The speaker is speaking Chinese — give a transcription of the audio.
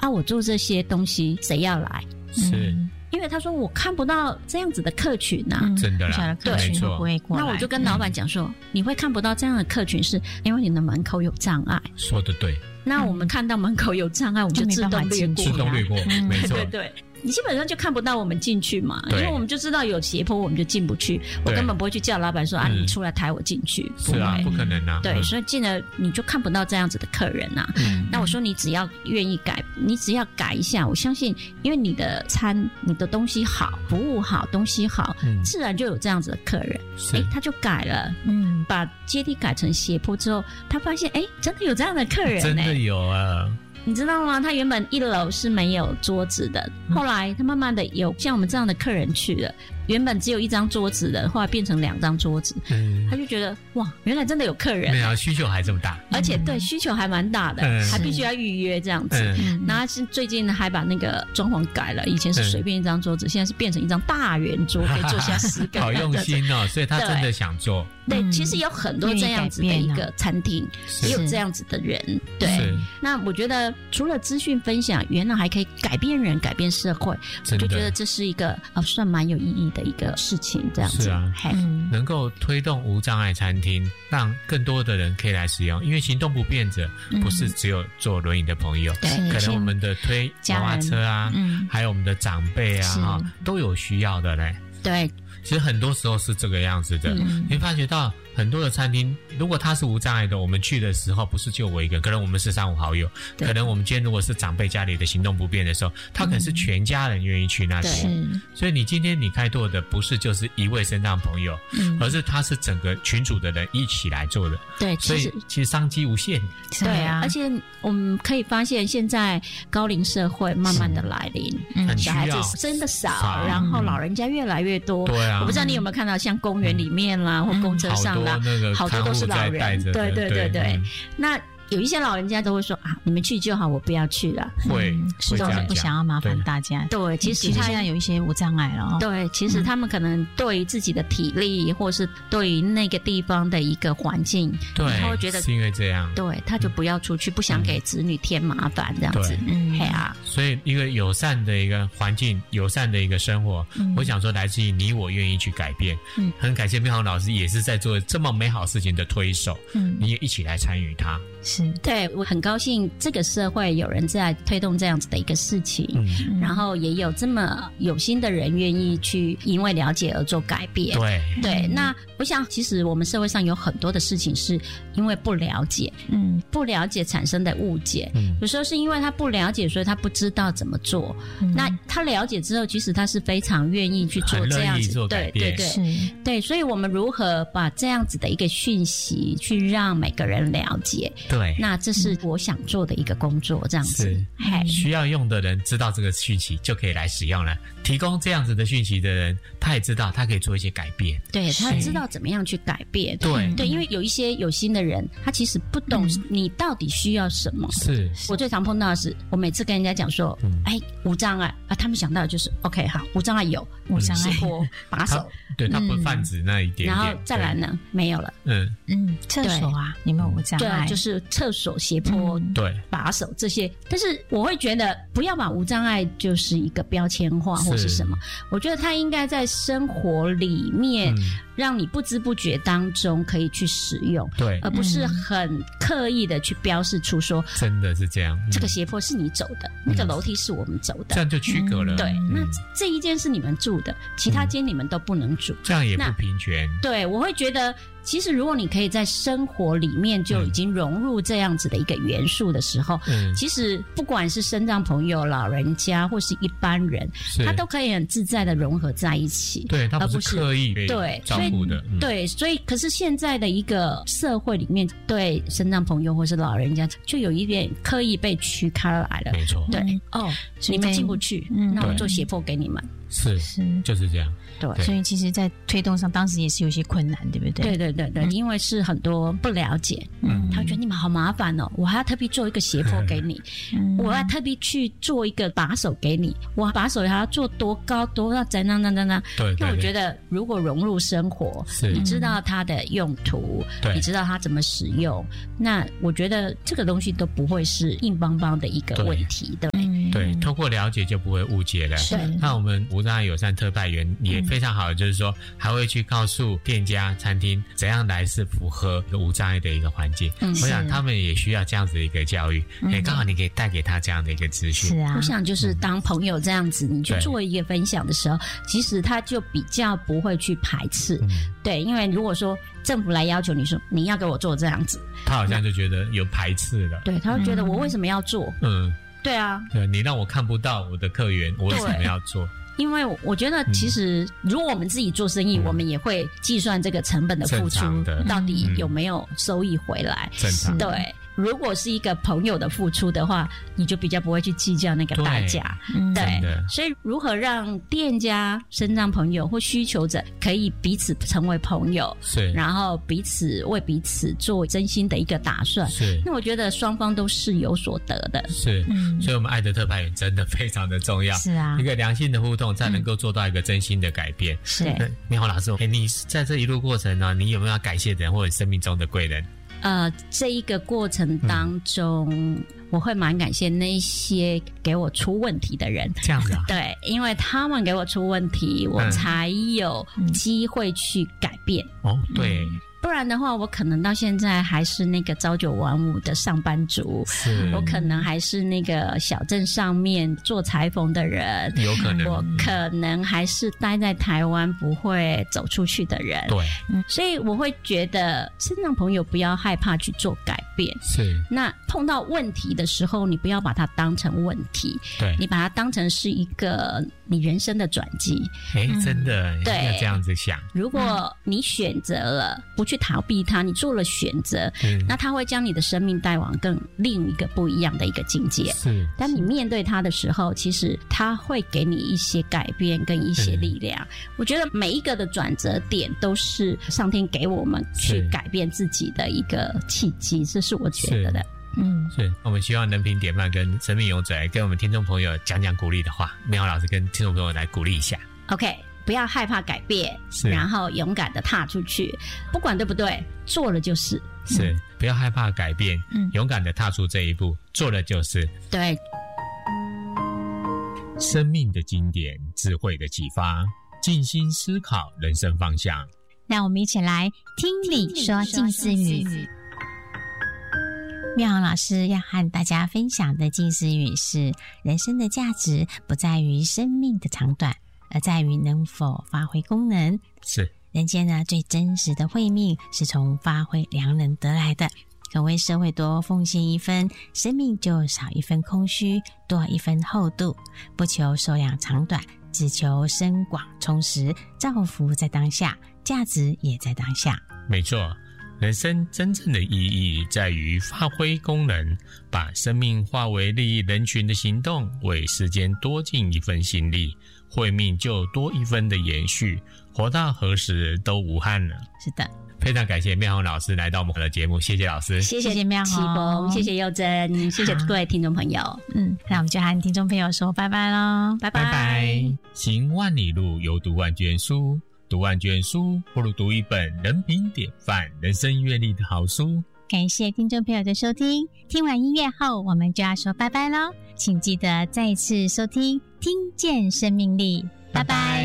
啊，我做这些东西谁要来？ 是。 因为他说我看不到这样子的客群啊， 真的啦， 对，没错。 那我就跟老板讲说，你会看不到这样的客群，是因为你的门口有障碍。 说得对。 那我们看到门口有障碍，我们就自动略过， 自动略过，没错， 对对对。你基本上就看不到我们进去嘛，因为我们就知道有斜坡，我们就进不去。我根本不会去叫老板说啊，你出来抬我进去。 是啊，不可能啊。 对，所以进了你就看不到这样子的客人啊。那我说你只要愿意改，你只要改一下，我相信，因为你的你的东西好，服务好，东西好，自然就有这样子的客人。他就改了，把阶梯改成斜坡之后，他发现真的有这样的客人， 真的有啊。 你知道吗？他原本1楼是没有桌子的，后来他慢慢的有像我们这样的客人去了，原本只有1张桌子的，后来变成2张桌子，他就觉得哇，原来真的有客人， 没有需求还这么大， 而且对需求还蛮大的，还必须要预约这样子。然后是最近还把那个装潢改了，以前是随便1张桌子，现在是变成1张大圆桌，可以坐下10个人。 好用心哦，所以他真的想做。 对，其实有很多这样子的一个餐厅，也有这样子的人。对，那我觉得除了资讯分享，原来还可以改变人、改变社会，我就觉得这是一个算蛮有意义的一个事情。这样子， 是啊，能够推动无障碍餐厅，让更多的人可以来使用。因为行动不便者不是只有坐轮椅的朋友，可能我们的推娃娃车啊，还有我们的长辈啊，都有需要的嘞。 对。 其实很多时候是这个样子的，你发觉到很多的餐厅，如果它是无障碍的，我们去的时候不是就我一个，可能我们是3、5好友，可能我们今天如果是长辈家里的行动不便的时候，他可能是全家人愿意去那里。所以你今天你开拓的不是就是一位身障朋友，而是他是整个群组的人一起来做的。对，所以其实商机无限。 对啊，而且我们可以发现，现在高龄社会慢慢的来临，小孩子真的少，然后老人家越来越多。对啊，我不知道你有没有看到，像公园里面啦，或公车上啦，好多都是老人。对对对对，那有一些老人家都会说啊，你们去就好，我不要去了。 会不想要麻烦大家。 对，其实现在有一些无障碍了。 对，其实他们可能对于自己的体力，或是对于那个地方的一个环境， 对， 他会觉得是因为这样， 对，他就不要出去，不想给子女添麻烦这样子。嘿啊， 所以一个友善的一个环境，友善的一个生活，我想说来自于你我愿意去改变。很感谢妙虹老师也是在做这么美好事情的推手，你也一起来参与它。 对，我很高兴这个社会有人在推动这样子的一个事情，然后也有这么有心的人愿意去因为了解而做改变。对，那我想其实我们社会上有很多的事情是因为不了解，不了解产生的误解，有时候是因为他不了解，所以他不知道怎么做。那他了解之后，其实他是非常愿意去做这样子。对，所以我们如何把这样子的一个讯息去让每个人了解？对，那这是我想做的一个工作，这样子。 需要用的人知道这个讯息就可以来使用了。提供这样子的讯息的人，他也知道他可以做一些改变。 对，他知道怎么样去改变。对，因为有一些有心的人，他其实不懂你到底需要什么。我最常碰到的是，我每次跟人家讲说，无障碍啊，他们想到的就是 OK 好，无障碍有，无障碍把手。 对，他不泛指那一点点， 然后再来呢，没有了。 厕所啊，你们有无障碍？ 对，就是厕所、斜坡、把手这些。但是我会觉得，不要把无障碍就是一个标签化或是什么。我觉得它应该在生活里面，让你不知不觉当中可以去使用，对，而不是很刻意的去标示出说， 真的是这样， 这个斜坡是你走的，那个楼梯是我们走的， 这样就区隔了。 对，那这一间是你们住的，其他间你们都不能住， 这样也不平权。 对，我会觉得。其实如果你可以在生活里面就已经融入这样子的一个元素的时候，其实不管是身障朋友、老人家或是一般人，他都可以很自在的融合在一起。 对，他不是刻意被照顾的。 对，所以可是现在的一个社会里面，对身障朋友或是老人家就有一点刻意被区开来了。 没错。 对，你们进不去，那我做斜坡给你们。 是就是这样。 对，所以其实在推动上当时也是有些困难，对不对？ 对，因为是很多不了解，他觉得你们好麻烦哦，我还要特别做一个斜坡给你，我要特别去做一个把手给你，我把手还要做多高多要怎样。 对， 因为我觉得如果融入生活，你知道它的用途，你知道它怎么使用，那我觉得这个东西都不会是硬邦邦的一个问题， 对，透过了解就不会误解了。那我们无障碍友善特派员也非常好，就是说还会去告诉店家、餐厅怎样来是符合无障碍的一个环境。我想他们也需要这样子的一个教育，刚好你可以带给他这样的一个资讯。 是啊， 我想就是当朋友这样子，你去做一个分享的时候，其实他就比较不会去排斥。对，因为如果说政府来要求你说你要给我做这样子， 他好像就觉得有排斥了。 对，他会觉得我为什么要做？对啊， 对，你让我看不到我的客源，我为什么要做？ 因为我觉得其实如果我们自己做生意，我们也会计算这个成本的付出到底有没有收益回来。对，如果是一个朋友的付出的话，你就比较不会去计较那个代价。对，所以如何让店家、身障朋友或需求者可以彼此成为朋友，然后彼此为彼此做真心的一个打算，那我觉得双方都是有所得的。所以我们爱的特派员真的非常的重要。是啊，一个良性的互动才能够做到一个真心的改变。妙虹老师，你在这一路过程呢，你有没有要感谢的人或者生命中的贵人？ 这一个过程当中，我会蛮感谢那些给我出问题的人。 这样子啊？ 对，因为他们给我出问题，我才有机会去改变。 对。 不然的话，我可能到现在还是那个朝9晚5的上班族，我可能还是那个小镇上面做裁缝的人， 有可能， 我可能还是待在台湾不会走出去的人。 对， 所以我会觉得身障朋友不要害怕去做改变。那碰到问题的时候，你不要把它当成问题，你把它当成是一个你人生的转机。 真的，对，要这样子想。 如果你选择了不去逃避它，你做了选择，那它会将你的生命带往另一个不一样的一个境界。当你面对它的时候，其实它会给你一些改变跟一些力量。我觉得每一个的转折点都是上天给我们去改变自己的一个契机，这是我觉得的。 我们希望能凭典范跟生命勇者来跟我们听众朋友讲讲鼓励的话。妙虹老师跟听众朋友来鼓励一下。 OK， 不要害怕改变，然后勇敢的踏出去，不管对不对，做了就是。 不要害怕改变，勇敢的踏出这一步，做了就是。 对。 生命的经典，智慧的启发，静心思考人生方向。 让我们一起来听你说静思语。妙虹老师要和大家分享的静思语是：人生的价值不在于生命的长短，而在于能否发挥功能。人间呢，最真实的慧命是从发挥良能得来的。可为社会多奉献一分，生命就少一分空虚，多一分厚度。不求寿量长短，只求深广充实。造福在当下，价值也在当下。 没错，人生真正的意义在于发挥功能，把生命化为利益人群的行动，为世间多尽一份心力，慧命就多一分的延续，活到何时都无憾了。 是的， 非常感谢妙虹老师来到我们的节目，谢谢老师， 谢谢妙虹，谢谢佑珍，谢谢各位听众朋友。 那我们就和听众朋友说拜拜咯， 拜拜。 行万里路，犹读万卷书，读万卷书不如读一本人品典范、人生阅历的好书。 感谢听众朋友的收听，听完音乐后我们就要说拜拜咯，请记得再次收听听见生命力，拜拜。